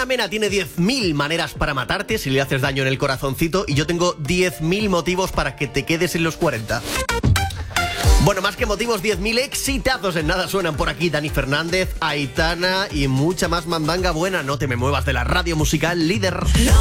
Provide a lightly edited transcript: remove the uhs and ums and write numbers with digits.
Aitana Mena tiene 10.000 maneras para matarte si le haces daño en el corazoncito, y yo tengo 10.000 motivos para que te quedes en los 40. Bueno, más que motivos, 10.000 exitazos en nada suenan por aquí. Dani Fernández, Aitana y mucha más mandanga buena. No te me muevas de la radio musical líder.